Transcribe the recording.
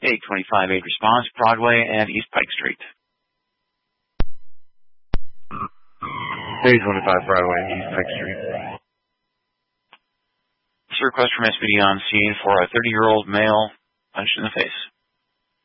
825-8 response, Broadway and East Pike Street. 825 Broadway and East Pike Street. It's a request from SPD on scene for a 30-year-old male punched in the face.